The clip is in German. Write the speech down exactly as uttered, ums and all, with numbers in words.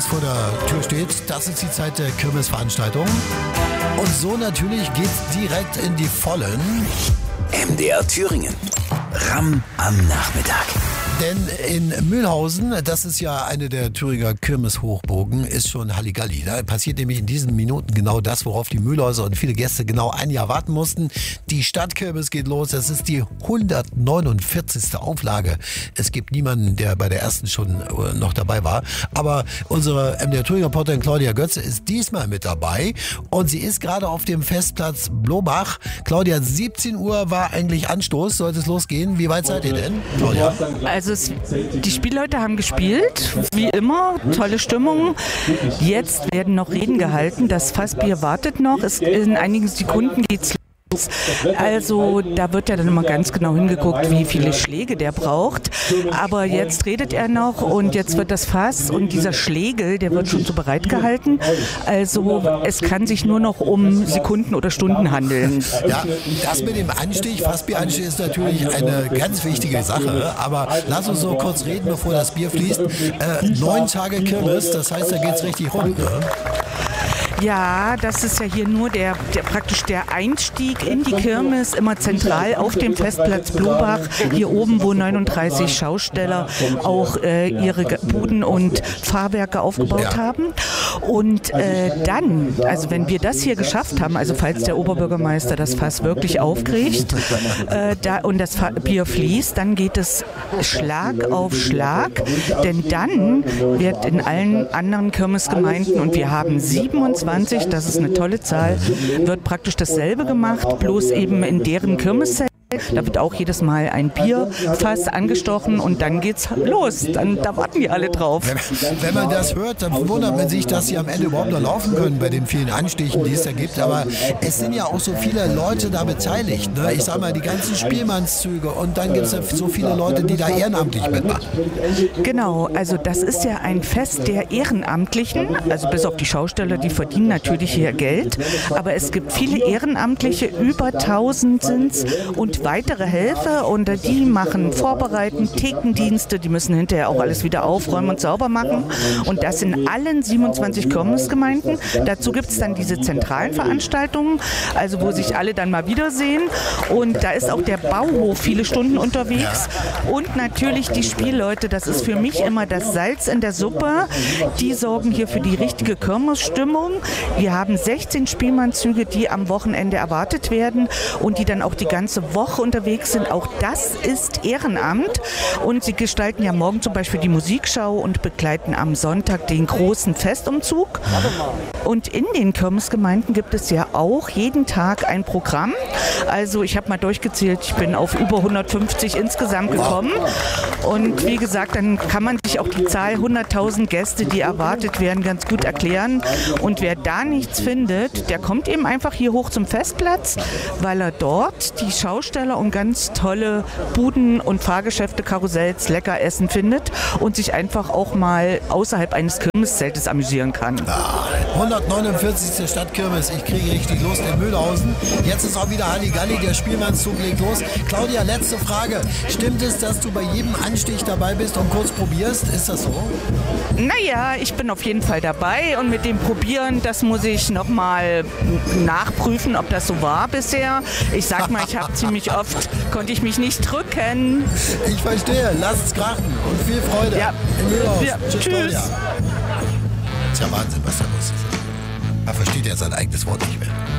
vor der Tür steht, das ist die Zeit der Kirmesveranstaltung. Und so natürlich geht's direkt in die Vollen. M D R Thüringen. Ramm am Nachmittag. Denn in Mühlhausen, das ist ja eine der Thüringer Kirmeshochburgen, ist schon Halligalli. Da passiert nämlich in diesen Minuten genau das, worauf die Mühlhäuser und viele Gäste genau ein Jahr warten mussten. Die Stadtkirmes geht los. Es ist die hundertneunundvierzigste Auflage. Es gibt niemanden, der bei der ersten schon noch dabei war. Aber unsere M D R Thüringer Reporterin Claudia Götze ist diesmal mit dabei. Und sie ist gerade auf dem Festplatz Blobach. Claudia, siebzehn Uhr war eigentlich Anstoß. Sollte es losgehen? Wie weit seid ihr denn, Claudia? Also es, die Spielleute haben gespielt, wie immer, tolle Stimmung. Jetzt werden noch Reden gehalten, das Fassbier wartet noch. Es, in einigen Sekunden geht's los. Also da wird ja dann immer ganz genau hingeguckt, wie viele Schläge der braucht. Aber jetzt redet er noch und jetzt wird das Fass und dieser Schlegel, der wird schon so bereitgehalten. Also es kann sich nur noch um Sekunden oder Stunden handeln. Ja, das mit dem Anstich, Fassbieranstich ist natürlich eine ganz wichtige Sache. Aber lass uns so kurz reden, bevor das Bier fließt. Äh, neun Tage Kirmes, das heißt, da geht's richtig rund, ne? Ja, das ist ja hier nur der, der praktisch der Einstieg in die Kirmes, immer zentral auf dem Festplatz Blobach, hier oben, wo neununddreißig Schausteller auch äh, ihre Buden und Fahrwerke aufgebaut ja. haben. Und äh, dann, also wenn wir das hier geschafft haben, also falls der Oberbürgermeister das Fass wirklich aufkriegt äh, da, und das Bier fließt, dann geht es Schlag auf Schlag, denn dann wird in allen anderen Kirmesgemeinden, und wir haben siebenundzwanzig, das ist eine tolle Zahl, wird praktisch dasselbe gemacht, bloß eben in deren Kirmeszelt. Da wird auch jedes Mal ein Bierfass angestochen und dann geht's los. Dann, da warten die alle drauf. Wenn, wenn man das hört, dann wundert man sich, dass sie am Ende überhaupt noch laufen können bei den vielen Anstichen, die es da gibt. Aber es sind ja auch so viele Leute da beteiligt. Ne? Ich sag mal, die ganzen Spielmannszüge und dann gibt es ja so viele Leute, die da ehrenamtlich mitmachen. Genau, also das ist ja ein Fest der Ehrenamtlichen, also bis auf die Schausteller, die verdienen natürlich hier Geld. Aber es gibt viele Ehrenamtliche, über tausend sind's und weitere Helfer und die machen Vorbereiten, Thekendienste, die müssen hinterher auch alles wieder aufräumen und sauber machen und das in allen siebenundzwanzig Kirmesgemeinden. Dazu gibt es dann diese zentralen Veranstaltungen, also wo sich alle dann mal wiedersehen und da ist auch der Bauhof viele Stunden unterwegs und natürlich die Spielleute, das ist für mich immer das Salz in der Suppe, die sorgen hier für die richtige Kirmesstimmung. Wir haben sechzehn Spielmannszüge, die am Wochenende erwartet werden und die dann auch die ganze Woche unterwegs sind. Auch das ist Ehrenamt und sie gestalten ja morgen zum Beispiel die Musikschau und begleiten am Sonntag den großen Festumzug. Und in den Kirmesgemeinden gibt es ja auch jeden Tag ein Programm. Also ich habe mal durchgezählt, ich bin auf über hundertfünfzig insgesamt gekommen und wie gesagt, dann kann man sich auch die Zahl hunderttausend Gäste, die erwartet werden, ganz gut erklären und wer da nichts findet, der kommt eben einfach hier hoch zum Festplatz, weil er dort die Schausteller und ganz tolle Buden und Fahrgeschäfte, Karussells, lecker Essen findet und sich einfach auch mal außerhalb eines Kirmeszeltes amüsieren kann. Ah, hundertneunundvierzigste Stadtkirmes, ich kriege richtig Lust in Mühlhausen. Jetzt ist auch wieder Halligalli, der Spielmannszug legt los. Claudia, letzte Frage. Stimmt es, dass du bei jedem Anstich dabei bist und kurz probierst? Ist das so? Naja, ich bin auf jeden Fall dabei und mit dem Probieren, das muss ich nochmal nachprüfen, ob das so war bisher. Ich sag mal, ich habe ziemlich oft, konnte ich mich nicht drücken. Ich verstehe, lasst's krachen und viel Freude. Ja. In Mühlhausen. Ja. Tschüss. Tschüss. Claudia. Ist ja Wahnsinn, was da los ist. Er versteht ja sein eigenes Wort nicht mehr.